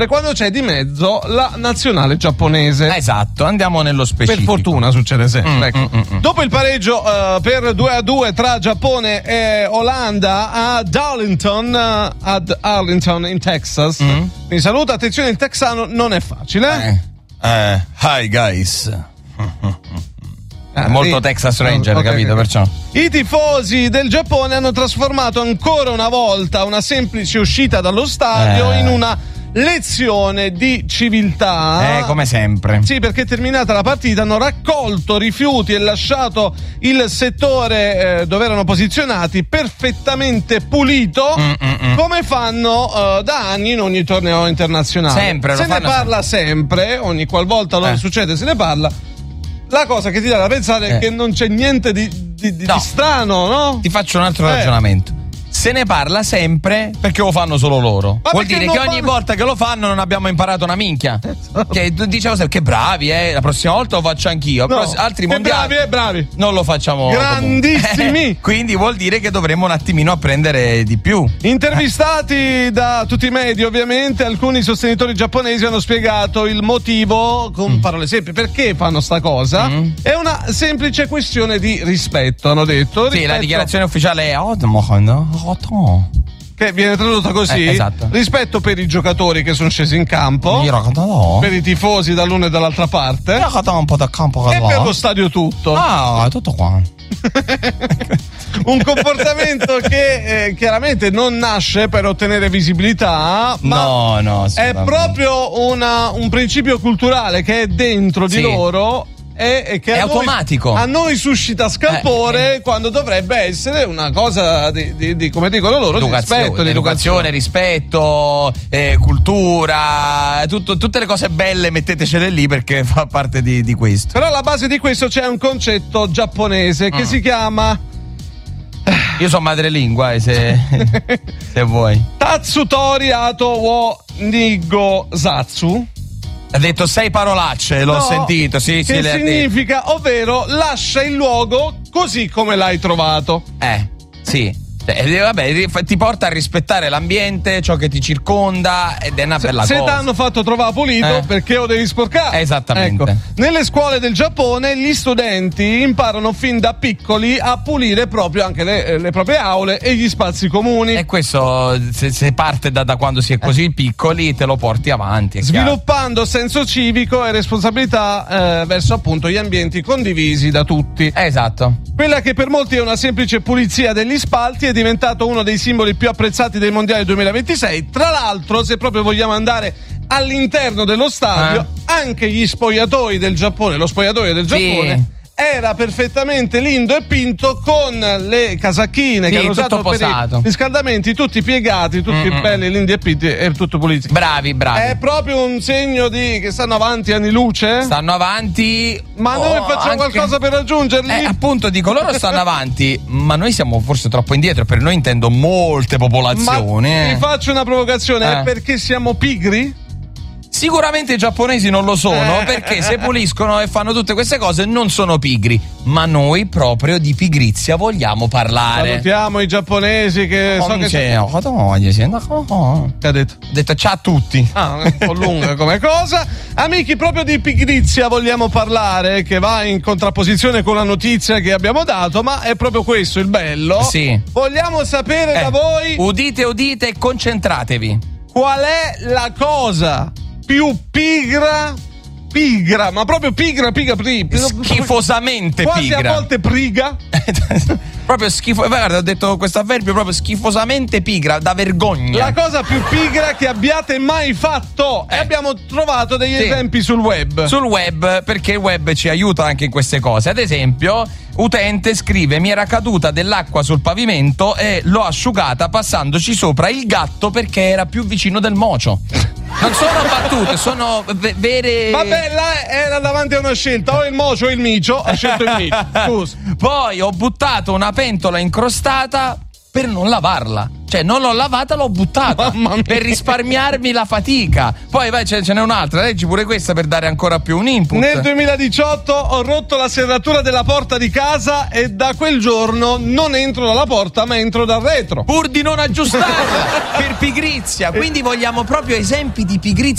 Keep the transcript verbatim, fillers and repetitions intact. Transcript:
quando c'è di mezzo la nazionale giapponese. Esatto, andiamo nello specifico. Per fortuna succede sempre. Mm, ecco. mm, mm, mm. Dopo il pareggio uh, per due a due tra Giappone e Olanda ad Arlington, uh, ad Arlington in Texas. Mm. Mi saluto, attenzione, il texano non è facile. Eh, eh hi guys. Ah, Molto sì. Texas Ranger, Okay, capito? okay. Perciò I tifosi del Giappone hanno trasformato ancora una volta una semplice uscita dallo stadio Eh. in una lezione di civiltà. Eh, come sempre. Sì, perché terminata la partita hanno raccolto rifiuti e lasciato il settore eh, dove erano posizionati perfettamente pulito, Mm, mm, mm. come fanno eh, da anni in ogni torneo internazionale. Sempre, lo se ne fanno parla sempre, ogni qualvolta lo Eh. succede se ne parla. La cosa che ti dà da pensare Eh. è che non c'è niente di, di, di, No. di strano, no? Ti faccio un altro Eh. ragionamento. Se ne parla sempre perché lo fanno solo loro. Ma Vuol perché dire non che ogni fanno- volta che lo fanno non abbiamo imparato una minchia. Esatto. Che tu dicevo sempre che bravi, eh. La prossima volta lo faccio anch'io. No. Pross- altri Che mondiali bravi, eh, bravi. non lo facciamo. Grandissimi. comunque. Quindi vuol dire che dovremmo un attimino apprendere di più. Intervistati da tutti i media, ovviamente, alcuni sostenitori giapponesi hanno spiegato il motivo con Mm. parole semplici. Perché fanno sta cosa? Mm. È una semplice questione di rispetto, hanno detto. Sì, la Rispetto dichiarazione ufficiale è oh, oh, che viene tradotta così. Eh, esatto. Rispetto per i giocatori che sono scesi in campo, no. per i tifosi dall'una e dall'altra parte, un po' da campo e per lo stadio tutto. Ah, tutto qua. Un comportamento che eh, chiaramente non nasce per ottenere visibilità, ma No, no, è assolutamente. proprio una, un principio culturale che è dentro di Sì. loro e, e che È a noi- automatico. a noi suscita scalpore Eh, eh. quando dovrebbe essere una cosa di, di- di, come dicono loro, di rispetto, di educazione, rispetto, eh, cultura, tutto- tutte le cose belle mettetecele lì perché fa parte di, di questo. Però alla base di questo c'è un concetto giapponese che Mm. si chiama Io sono madrelingua, eh, se, se vuoi. Tatsutori Ato wo Nigo Zatsu. Ha detto sei parolacce, l'ho No, sentito, sì, sì, che le ha dette. significa, ovvero lascia il luogo così come l'hai trovato. Eh, sì. Eh, vabbè, ti porta a rispettare l'ambiente, ciò che ti circonda ed è una Se, bella se cosa. ti hanno fatto trovare pulito, Eh. perché lo devi sporcare? Esattamente. Ecco. Nelle scuole del Giappone gli studenti imparano fin da piccoli a pulire proprio anche le, le proprie aule e gli spazi comuni. E questo se, se parte da, da quando si è così piccoli te lo porti avanti, è chiaro. Sviluppando senso civico e responsabilità eh, verso appunto gli ambienti condivisi da tutti. Esatto. Quella che per molti è una semplice pulizia degli spalti è diventato uno dei simboli più apprezzati dei mondiali duemilaventisei. Tra l'altro, se proprio vogliamo andare all'interno dello stadio, Eh. anche gli spogliatoi del Giappone, lo spogliatoio del Sì. Giappone era perfettamente lindo e pinto con le casacchine Sì, che hanno tutto usato per posato. i riscaldamenti, tutti piegati, tutti Mm-mm. belli, lindi e pinti e tutto puliti. Bravi, bravi. È proprio un segno di che stanno avanti anni luce. Stanno avanti. Ma noi oh, facciamo anche- qualcosa per raggiungerli? Eh, appunto, dico, loro stanno avanti, ma noi siamo forse troppo indietro. Per noi intendo molte popolazioni. Ma eh. ti faccio una provocazione, Eh. è perché siamo pigri? Sicuramente i giapponesi non lo sono, Eh. perché se puliscono e fanno tutte queste cose non sono pigri. Ma noi proprio di pigrizia vogliamo parlare. Salutiamo i giapponesi che Oh, so che c'è- oh, oh, oh. Che ha detto? Ho detto ciao a tutti. Ah, è un po' lunga come cosa. Amici, proprio di pigrizia vogliamo parlare, che va in contrapposizione con la notizia che abbiamo dato, ma è proprio questo il bello. Sì. Vogliamo sapere Eh, da voi Udite, udite e concentratevi. qual è la cosa più pigra, pigra, ma proprio pigra, pigra, pigra. Schifosamente Quasi pigra. a volte priga. Proprio schifo. Guarda, ho detto questo avverbio proprio schifosamente pigra, da vergogna. La cosa più pigra che abbiate mai fatto. E Eh. abbiamo trovato degli Sì. esempi sul web. Sul web, perché il web ci aiuta anche in queste cose. Ad esempio, utente scrive: mi era caduta dell'acqua sul pavimento e l'ho asciugata passandoci sopra il gatto perché era più vicino del mocio. Non sono battute, sono ve- vere. Vabbè, là era davanti a una scelta, o il mocio o il micio, ha scelto il micio. Scusa. Poi ho buttato una pentola incrostata per non lavarla. Cioè, non l'ho lavata, l'ho buttata Mamma mia. per risparmiarmi la fatica. Poi vai, ce, ce n'è un'altra, leggi pure questa per dare ancora più un input. Nel duemiladiciotto ho rotto la serratura della porta di casa e da quel giorno non entro dalla porta ma entro dal retro. Pur di non aggiustarla per pigrizia. Quindi vogliamo proprio esempi di pigrizia.